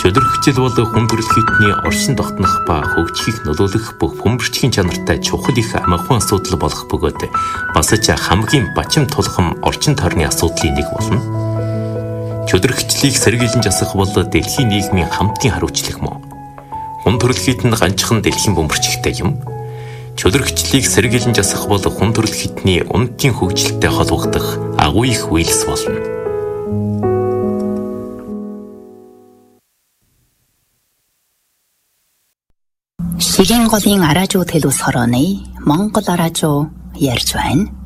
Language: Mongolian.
Чөлөрхчил бол хүн төрөлхтний оршин тогтнох ба хөгжихийг нөлөөлөх бүх бөмбөрчгийн чанартай чухал их амархан асуудал болох бөгөөд бас ч хамгийн бачим тулхам орчин тойрны асуудлын нэг болно. Чөлөрхчлийг сэргийлэн засах бол дэлхийн нийгмийн хамтын хариуцлага мөн. Хүн төрөлхтөнд ганцхан дэлхийн бөмбөрчигтэй юм. Чөлөрхчлийг сэргийлэн засах бол хүн төрөлхтний үнэтийн хөгжилтэй холбогдох агуу их үйлс болно. Шигийн голын араажуу төлөвс хорооны Монгол араажуу ярьж байна.